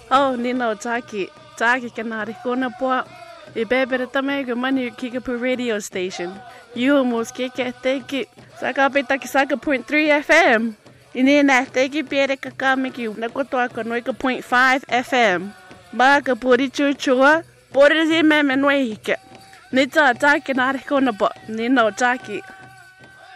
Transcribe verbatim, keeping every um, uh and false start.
Oh, Nino Taki. Taki kanari kona po. Ibebere tamego mani Kickapoo radio station. You almost kick at teki. Saka petaki saka point three F M. Inina teki piere kakamiki nakotoa kanoika point five F M. Baka puri chuchua. Puri zime menwehike. Nita Taki nari kona po. Nino Taki.